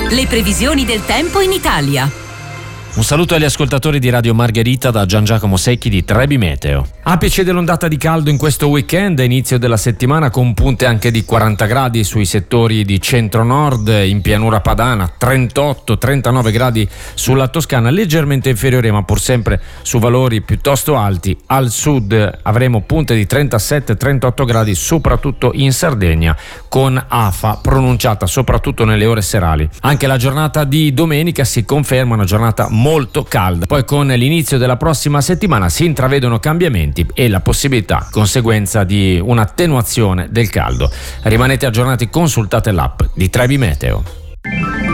Le previsioni del tempo in Italia. Un saluto agli ascoltatori di Radio Margherita da Gian Giacomo Secchi di Trebi Meteo. Apice dell'ondata di caldo in questo weekend, inizio della settimana con punte anche di 40 gradi sui settori di centro-nord, in pianura padana 38-39 gradi sulla Toscana, leggermente inferiore ma pur sempre su valori piuttosto alti. Al sud avremo punte di 37-38 gradi soprattutto in Sardegna, con afa pronunciata soprattutto nelle ore serali. Anche la giornata di domenica si conferma una giornata molto calda. Poi con l'inizio della prossima settimana si intravedono cambiamenti e la possibilità, conseguenza di un'attenuazione del caldo. Rimanete aggiornati, consultate l'app di Trebi Meteo.